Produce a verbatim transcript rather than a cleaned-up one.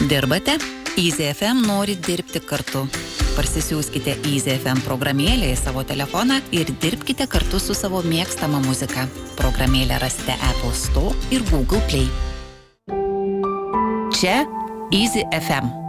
Dirbate? Easy F M nori dirbti kartu. Parsisiųskite Easy F M programėlę į savo telefoną ir dirbkite kartu su savo mėgstama muzika. Programėlę rasite Apple Store ir Google Play. Čia Easy F M.